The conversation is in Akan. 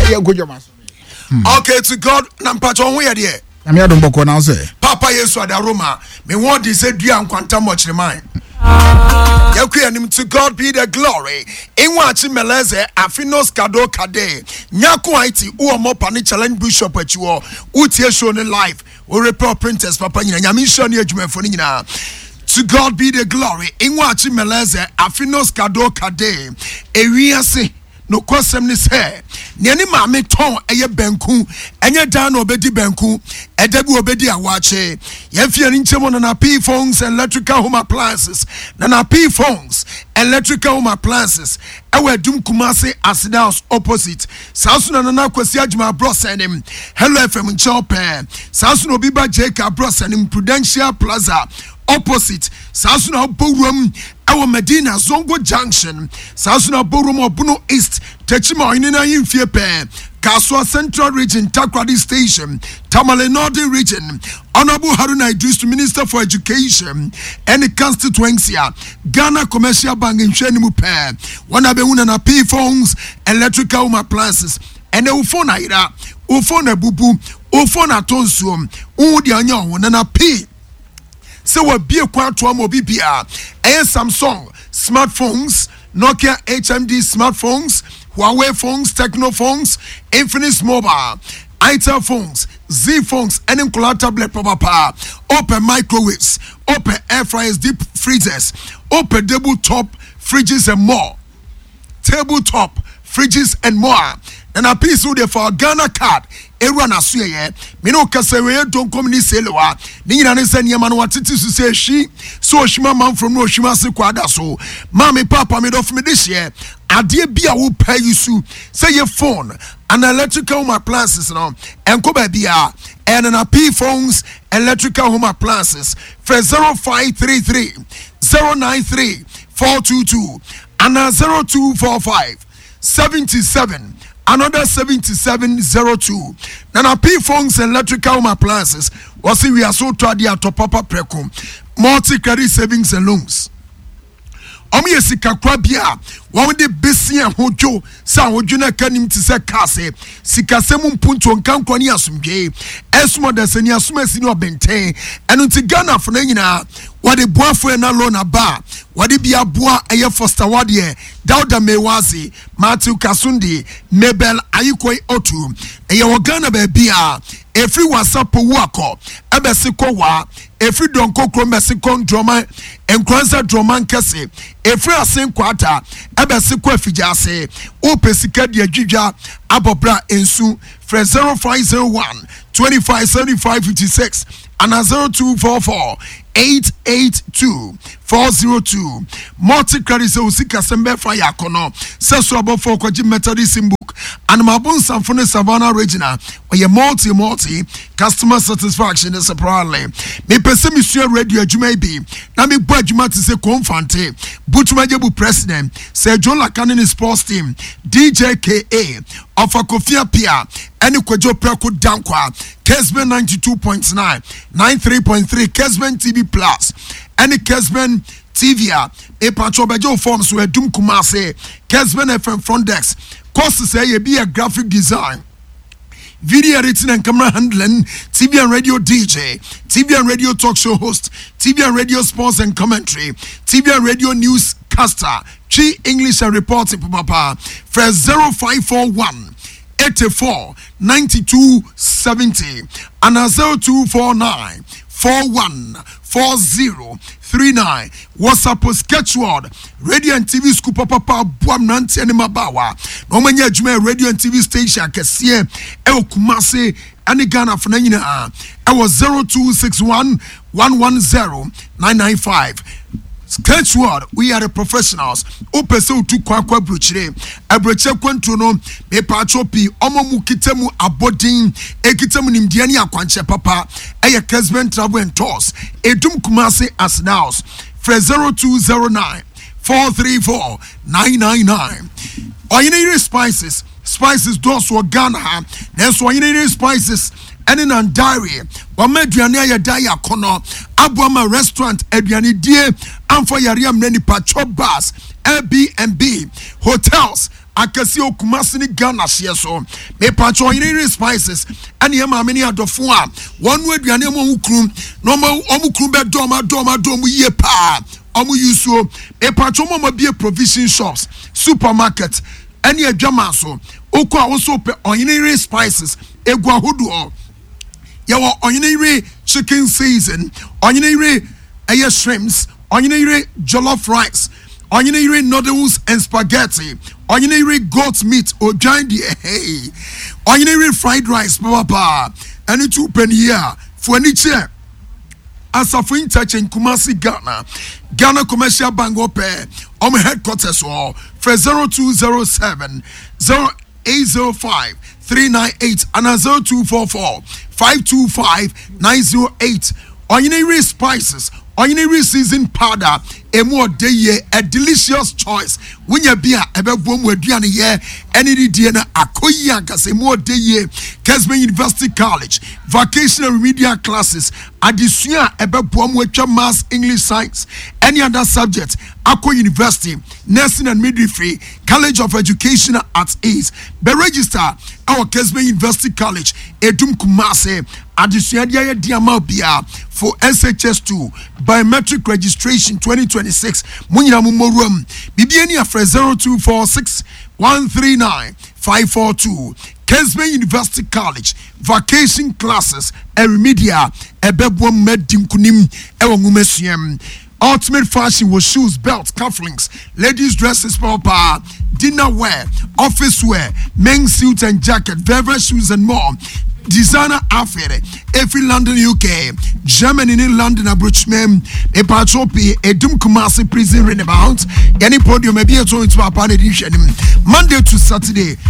Yeah, good job. Okay, to God, Nampacho, where there? I'm here to now say. Papa, yes, what the Roma. Me want to say, dear, and quantum much remind. To God be the glory. In watching Meleze, Afinos Kado Kade, Nyaku Haiti, Uomo Pani Challenge Bishop at you, Utia shown in life, or report printers, Papa, Yamishan, Yajman. To God be the glory. In watching Meleze, Afinos Kado Kade, Eriasi. No question is here. Niani mame ton eye benku, enye dan obedi benku, edebu obedi awache. Yefia ninchemo na P phones and electrical home appliances. Na P phones, electrical home appliances. Ewe dum kumase Asidaus opposite. Sausuna na kwesi ajuma brosenim. Hello FM nchope. Sausuna obiba Jeka brosenim Prudential Plaza opposite. Sausuna Borum. Our Medina Zongo Junction, Sasuna Borum Buno East, Techima Inina Infiepe, Kaswa Central Region, Takradi Station, Tamale Northern Region, Honorable Haruna Idris, Minister for Education, and the constituency, Ghana Commercial Bank in Shenimupe, Wanabeuna na P phones, electrical home appliances, and the Ufona Ira, Ufona Bubu, Ufona Tonsum, Udi Anyon, and a P. So what be a quantum or BPR and Samsung smartphones, Nokia HMD smartphones, Huawei phones, Techno phones, Infinix Mobile, Itel phones, Z phones, and Nkola tablet papa, open microwaves, open air fryers, deep freezers, open tabletop fridges and more. Tabletop fridges and more. And a piece of the for Ghana card. Everyone has seen Mino Casawe don't come ni Seloa. Nina Nissan Yaman wanted to say she, so Shima man from no Shimasi Quada so. Mommy Papa made off me this year. A dear Bia will pay you so. Say your phone, an electrical home appliances now, and Kobe Bia, and an P phones, electrical home appliances for 0533 093 422 and 0245 77. Another 7702. Nana P phones and electrical home appliances. Was we are so tidy at Papa Precum. Multi credit savings and loans. Omi esika kwabia. One with the busy and hojo. Sa hojuna kanim to say kase. Sikasemu punto nkankwani asumje. Esmo da seni asumesi no benten. Enunti Ghana for na. Wade boafo na loan aba. Wade bia boa eye foster wade. Dauda Mewazi, Matthew Kasundi, Mabel Ayikoi Otu, eye Ghana bebia. Every WhatsApp wako. Ebesiko wa. Every donko kromesiko drama. Enkwanza drama nkese. Every asen kwata. Ebesiko efijase. Ope sikadi ejija. Abobra ensu. Fre 0501 257556 and 0244 882-402. Multi credit so sika sembe fire kono. Seso abo for kwaji Methodist book. And mabun samfone Savannah Regina. Or your multi customer satisfaction is a problem. Me pese mi share radio jumebi. Na mi bwa juma ti se konfante. Butumajebu president. Sir John Lakanin sports team. DJ KA. Of a Kofia Pia. Any kwajo preko dankwa. Kesben 92.9, 93.3, Kesben TV Plus, any Kesben TV, a patrobejo forms where Dum Kumase, Kesben FM front desk, cost to say be a graphic design, video editing and camera handling, TV and radio DJ, TV and radio talk show host, TV and radio sports and commentary, TV and radio newscaster, Chi English and reporting, Papa, for 0541. 84 92 70 and 0249 41 40 39. WhatsApp Sketchword radio and TV school papa buam nanti animabawa no manya adwuma radio and TV station kese e Kumase ani Ghana for nyina e was 0261 110 995. Sketchword, we are the professionals. Opeso to Kwakwa Bruchre, a Brecha Quantuno, me patropi, Omomu Kitemu Abodin, Ekitemu Nimdiani Aquanche Papa, a Kesben Travel and Toss, Edum Kumase as nows, Fre 0209 434 999. Or you need spices, doors for Ghana, that's why you need spices. And in Andari, Wameduania Yadaya Kono, Abuama restaurant, Ediani Die, and for Yariam Neni Pacho bars, Airbnb, hotels, akasi Kumasi ni Ghana hye so me pacho onyini spices ane e ma me ni adofo a wonu aduane mo hukrum no ma omukrum be dom ye pa omu yusuo me pacho mo bie provision shops supermarket ane adwama so okwa wo so pe onyini spices egu ahodo yawo onyini chicken season onyini shrimps onyini jollof rice onyini noodles and spaghetti onyini goat meat ojandi onyini fried rice papa any 2 penny here for any chair asafo interchange Kumasi Ghana Commercial Bank ope headquarters or for 0207 0805 398 and 0244 525 908 onyini spices onyini season powder emu odeye a delicious choice wunya bia ebebo mu aduane ye eni die na akoyi ankase emu odeye Kesman University College vocational remedial classes adisua ebebo mu atwa mass English science any other subject Akko University nursing and midwifery College of Education at Ease be register our Kesman University College Edum Kumasi adisua dia ye diama bia for SHS2 biometric registration 2026 munyina mumorum bibiani afre 0246 139 542 Kesman University College vacation classes and remedial ebebo medim kunim ewo ngumesiem ultimate fashion with shoes, belts, cufflinks, ladies dresses, papa, dinner wear, office wear, men's suits and jacket, velvet shoes and more. Designer outfit, every London, UK, Germany, in London, Abruchmem, a Patropi, a Dum Kumasi prison runabout, any podium may be a to Monday to Saturday.